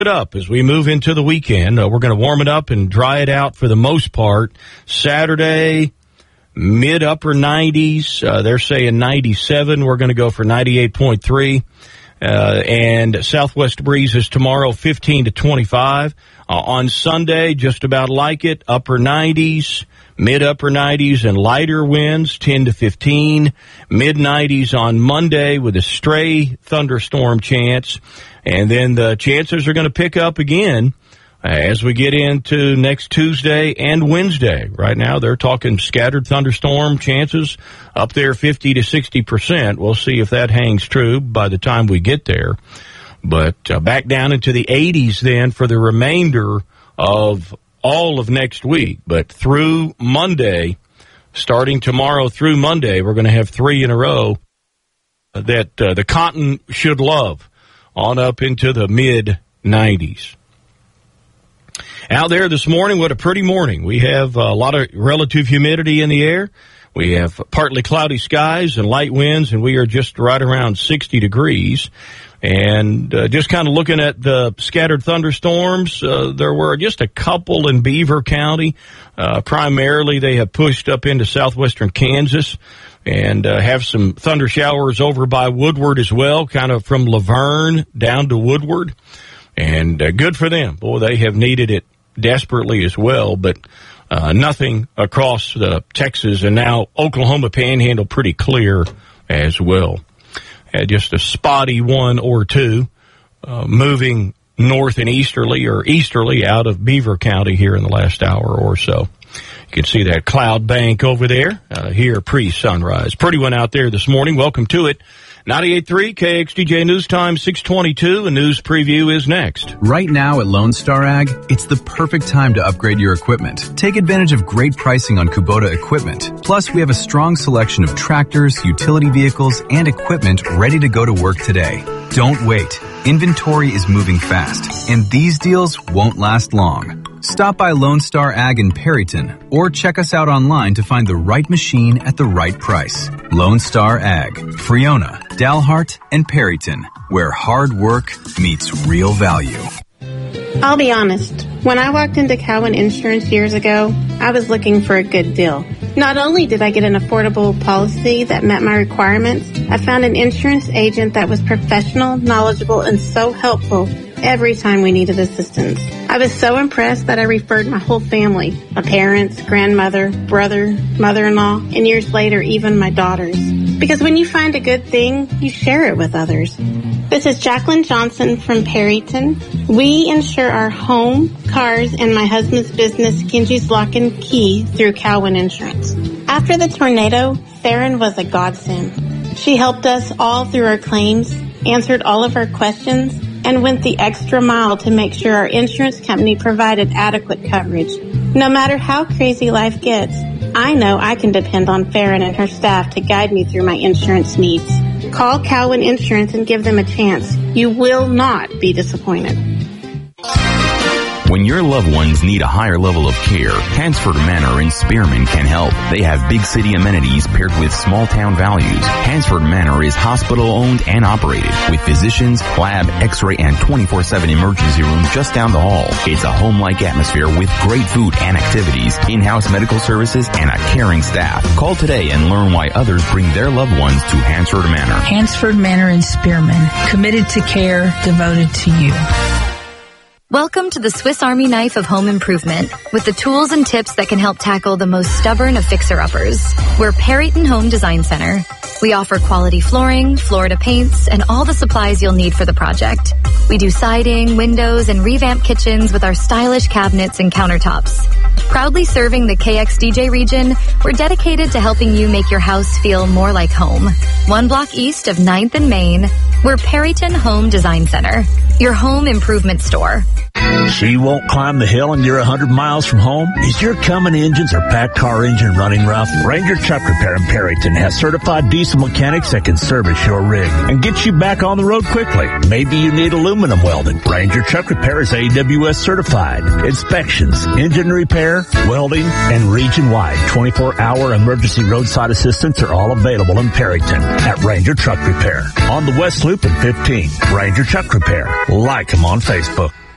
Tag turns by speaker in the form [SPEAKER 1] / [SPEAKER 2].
[SPEAKER 1] it up as we move into the weekend. We're going to warm it up and dry it out for the most part. Saturday, mid-upper 90s. They're saying 97. We're going to go for 98.3. And southwest breezes tomorrow, 15 to 25. On Sunday, just about like it, upper 90s, mid-upper 90s, and lighter winds, 10 to 15. Mid-90s on Monday with a stray thunderstorm chance. And then the chances are going to pick up again as we get into next Tuesday and Wednesday. Right now, they're talking scattered thunderstorm chances up there 50 to 60%. We'll see if that hangs true by the time we get there. But back down into the 80s then for the remainder of all of next week. But through Monday, starting tomorrow through Monday, we're going to have 3 in a row that the cotton should love on up into the mid-90s. Out there this morning, what a pretty morning. We have a lot of relative humidity in the air. We have partly cloudy skies and light winds, and we are just right around 60 degrees. And just kind of looking at the scattered thunderstorms, there were just a couple in Beaver County. Primarily, they have pushed up into southwestern Kansas and have some thunder showers over by Woodward as well, kind of from Laverne down to Woodward. And good for them. Boy, they have needed it desperately as well, but nothing across Texas and now Oklahoma Panhandle pretty clear as well. Just a spotty 1 or 2 moving north and easterly out of Beaver County here in the last hour or so. You can see that cloud bank over there here pre-sunrise. Pretty one out there this morning. Welcome to it. 98.3 KXDJ News Time 622. A news preview is next.
[SPEAKER 2] Right now at Lone Star Ag, it's the perfect time to upgrade your equipment. Take advantage of great pricing on Kubota equipment. Plus, we have a strong selection of tractors, utility vehicles, and equipment ready to go to work today. Don't wait. Inventory is moving fast, and these deals won't last long. Stop by Lone Star Ag in Perryton, or check us out online to find the right machine at the right price. Lone Star Ag, Friona, Dalhart, and Perryton, where hard work meets real value.
[SPEAKER 3] I'll be honest. When I walked into Cowan Insurance years ago, I was looking for a good deal. Not only did I get an affordable policy that met my requirements, I found an insurance agent that was professional, knowledgeable, and so helpful every time we needed assistance. I was so impressed that I referred my whole family, my parents, grandmother, brother, mother-in-law, and years later, even my daughters. Because when you find a good thing, you share it with others. This is Jacqueline Johnson from Perryton. We insure our home, cars, and my husband's business, Kinji's Lock and Key, through Cowan Insurance. After the tornado, Farron was a godsend. She helped us all through our claims, answered all of our questions, and went the extra mile to make sure our insurance company provided adequate coverage. No matter how crazy life gets, I know I can depend on Farron and her staff to guide me through my insurance needs. Call Cowan Insurance and give them a chance. You will not be disappointed.
[SPEAKER 4] When your loved ones need a higher level of care, Hansford Manor in Spearman can help. They have big city amenities paired with small town values. Hansford Manor is hospital owned and operated with physicians, lab, x-ray, and 24/7 emergency room just down the hall. It's a home-like atmosphere with great food and activities, in-house medical services, and a caring staff. Call today and learn why others bring their loved ones to Hansford Manor.
[SPEAKER 5] Hansford Manor in Spearman, committed to care, devoted to you.
[SPEAKER 6] Welcome to the Swiss Army knife of home improvement with the tools and tips that can help tackle the most stubborn of fixer-uppers. We're Perryton Home Design Center. We offer quality flooring, Florida paints, and all the supplies you'll need for the project. We do siding, windows, and revamp kitchens with our stylish cabinets and countertops. Proudly serving the KXDJ region, we're dedicated to helping you make your house feel more like home. 1 block east of 9th and Main, we're Perryton Home Design Center, your home improvement store.
[SPEAKER 7] So you won't climb the hill and you're 100 miles from home? Is your Cummins engines or packed car engine running rough? Ranger Truck Repair in Perryton has certified diesel mechanics that can service your rig and get you back on the road quickly. Maybe you need aluminum welding. Ranger Truck Repair is AWS certified. Inspections, engine repair, welding, and region-wide 24-hour emergency roadside assistance are all available in Perryton at Ranger Truck Repair. On the West Loop in 15, Ranger Truck Repair. Like them on Facebook.